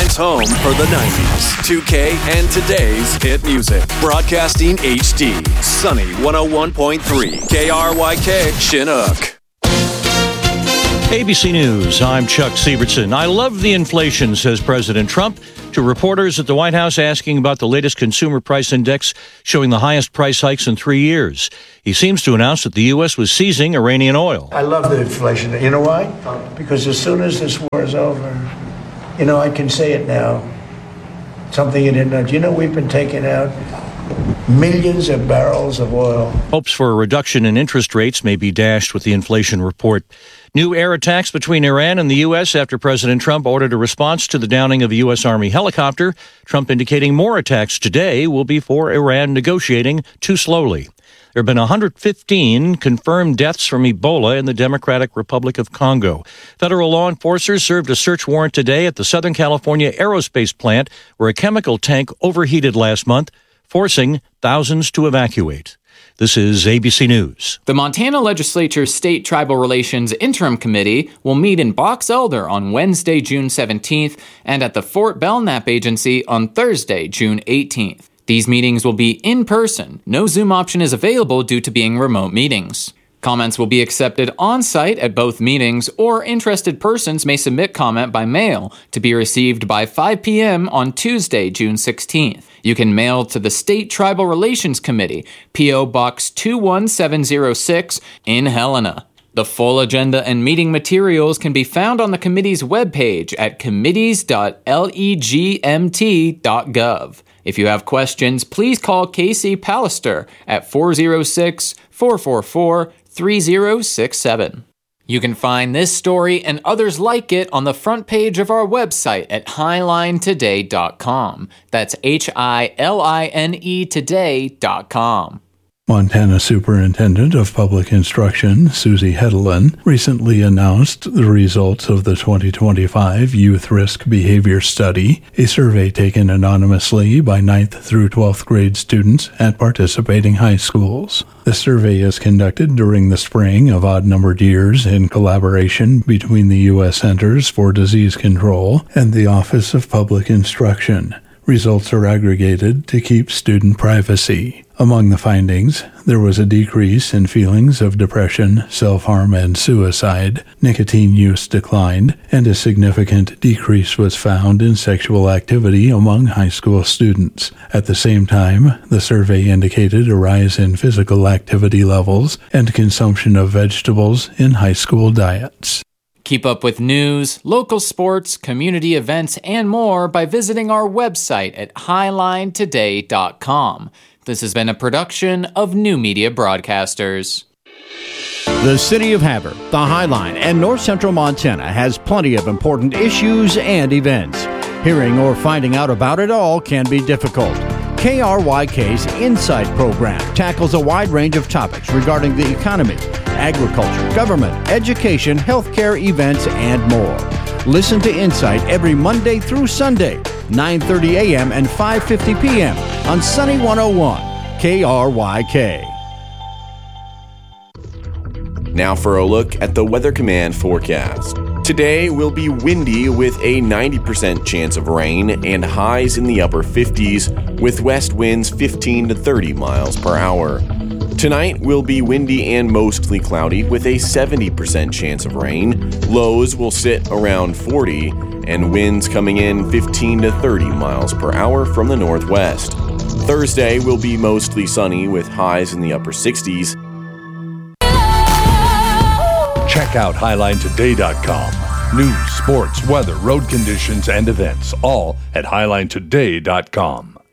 Highline's home for the 90s, 2K, and today's hit music. Broadcasting HD, Sunny 101.3, KRYK, Chinook. ABC News, I'm Chuck Sievertson. I love the inflation, says President Trump to reporters at the White House asking about the latest consumer price index showing the highest price hikes in 3 years. He seems to announce that the U.S. was seizing Iranian oil. I love the inflation. You know why? Because as soon as this war is over, I can say it now. Something you didn't know. We've been taking out millions of barrels of oil. Hopes for a reduction in interest rates may be dashed with the inflation report. New air attacks between Iran and the U.S. after President Trump ordered a response to the downing of a U.S. Army helicopter. Trump indicating more attacks today will be for Iran negotiating too slowly. There have been 115 confirmed deaths from Ebola in the Democratic Republic of Congo. Federal law enforcers served a search warrant today at the Southern California aerospace plant where a chemical tank overheated last month, forcing thousands to evacuate. This is ABC News. The Montana Legislature's State Tribal Relations Interim Committee will meet in Box Elder on Wednesday, June 17th, and at the Fort Belknap Agency on Thursday, June 18th. These meetings will be in person. No Zoom option is available due to being remote meetings. Comments will be accepted on-site at both meetings, or interested persons may submit comment by mail to be received by 5 p.m. on Tuesday, June 16th. You can mail to the State Tribal Relations Committee, P.O. Box 21706 in Helena. The full agenda and meeting materials can be found on the committee's webpage at committees.legmt.gov. If you have questions, please call Casey Pallister at 406-444-3067. You can find this story and others like it on the front page of our website at highlinetoday.com. That's HILINE today.com. Montana Superintendent of Public Instruction, Susie Hedelin, recently announced the results of the 2025 Youth Risk Behavior Study, a survey taken anonymously by 9th through 12th grade students at participating high schools. The survey is conducted during the spring of odd-numbered years in collaboration between the U.S. Centers for Disease Control and the Office of Public Instruction. Results are aggregated to keep student privacy. Among the findings, there was a decrease in feelings of depression, self-harm, and suicide. Nicotine use declined, and a significant decrease was found in sexual activity among high school students. At the same time, the survey indicated a rise in physical activity levels and consumption of vegetables in high school diets. Keep up with news, local sports, community events, and more by visiting our website at highlinetoday.com. This has been a production of New Media Broadcasters. The City of Havre, the Highline, and North Central Montana has plenty of important issues and events. Hearing or finding out about it all can be difficult. KRYK's Insight program tackles a wide range of topics regarding the economy, agriculture, government, education, healthcare, events, and more. Listen to Insight every Monday through Sunday, 9:30 a.m. and 5:50 p.m. on Sunny 101, KRYK. Now for a look at the Weather Command forecast. Today will be windy with a 90% chance of rain and highs in the upper 50s with west winds 15 to 30 miles per hour. Tonight will be windy and mostly cloudy with a 70% chance of rain. Lows will sit around 40 and winds coming in 15 to 30 miles per hour from the northwest. Thursday will be mostly sunny with highs in the upper 60s. Check out HighlineToday.com. News, sports, weather, road conditions, and events, all at HighlineToday.com.